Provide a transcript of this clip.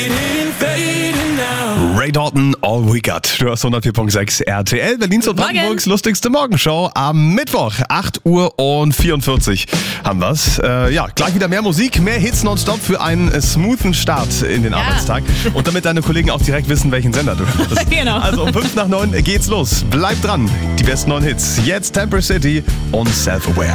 Ray Dalton, All We Got. Du hast 104.6 RTL, Berlins und Brandenburgs lustigste Morgenshow. Am Mittwoch, 8 Uhr und 44 haben wir's. Gleich wieder mehr Musik, mehr Hits nonstop für einen smoothen Start in den Arbeitstag. Und damit deine Kollegen auch direkt wissen, welchen Sender du hörst. Genau. Also um 5 nach 9 geht's los. Bleib dran. Die besten 9 Hits. Jetzt Temper City und Self-Aware.